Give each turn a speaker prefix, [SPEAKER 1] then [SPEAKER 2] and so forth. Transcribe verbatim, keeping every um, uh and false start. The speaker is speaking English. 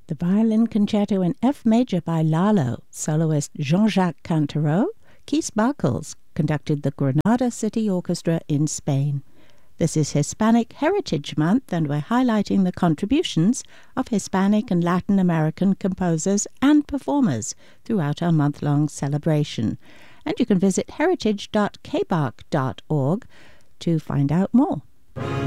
[SPEAKER 1] The Violin Concerto in F Major by Lalo, soloist Jean-Jacques Cantereau. Keith Barkles conducted the Granada City Orchestra in Spain. This is Hispanic Heritage Month, and we're highlighting the contributions of Hispanic and Latin American composers and performers throughout our month-long celebration. And you can visit heritage dot k b a r c dot org to find out more.